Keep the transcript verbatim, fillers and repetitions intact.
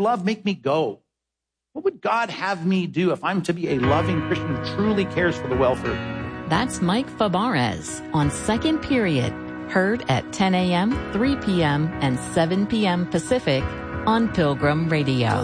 love make me go? What would God have me do if I'm to be a loving Christian who truly cares for the welfare of people? That's Mike Fabarez on Second Period, heard at ten a.m., three p.m., and seven p.m. Pacific on Pilgrim Radio.